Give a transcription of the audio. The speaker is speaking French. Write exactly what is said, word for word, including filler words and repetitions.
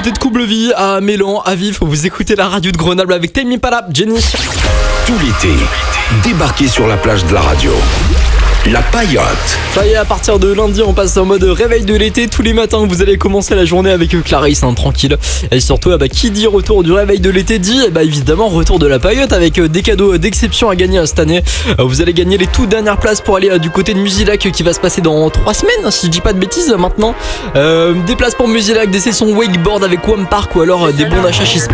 côté de Comblevis, à Mélan, à Vif, vous écoutez la radio de Grenoble avec Tame Impala, Jenny. Tout l'été, débarquez sur la plage de la radio. La Paillote. Ça y est, à partir de lundi, on passe en mode réveil de l'été. Tous les matins, vous allez commencer la journée avec Clarisse, hein, tranquille. Et surtout, ah bah, qui dit retour du réveil de l'été dit bah, évidemment retour de la Paillote avec des cadeaux d'exception à gagner cette année. Vous allez gagner les toutes dernières places pour aller du côté de Musilac qui va se passer dans trois semaines, si je dis pas de bêtises maintenant. Euh, des places pour Musilac, des sessions wakeboard avec Wham Park ou alors des bons d'achat chez Spa